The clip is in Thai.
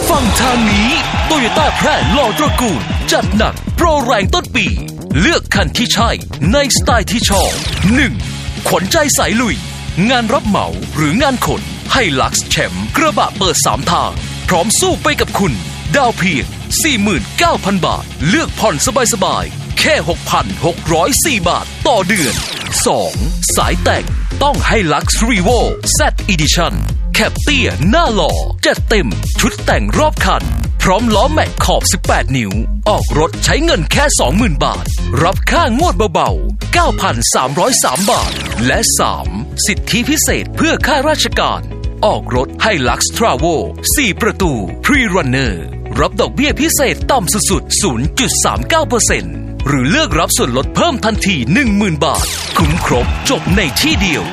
ฟังทางนี้โตโยต้าแพร่หล่อตระกูลจัดหนักโปรแรงต้นปีเลือกคันที่ใช่ในสไตล์ที่ชอบ 1. ขวัญใจสายลุยงานรับเหมาหรืองานขนให้ลักซ์แชมป์กระบะเปิด3ทางพร้อมสู้ไปกับคุณดาวเพียง 49,000 บาทเลือกผ่อนสบายๆแค่ 6,604 บาทต่อเดือน 2. สายแต่งต้องให้ลักซ์รีโว Z Edition แคปเตี้ยหน้าหล่อจัดเต็มชุดแต่งรอบคันพร้อมล้อแม็กขอบ18นิ้วออกรถใช้เงินแค่ 20,000 บาทรับค่างวดเบาๆ 9,303 บาทและ 3. สิทธิพิเศษเพื่อข้าราชการออกรถให้ Lux Travel 4 ประตู Pre-Runner รับดอกเบี้ยพิเศษต่ำสุดๆ 0.39% หรือเลือกรับส่วนลดเพิ่มทันที 10,000 บาทคุ้มครบจบในที่เดียว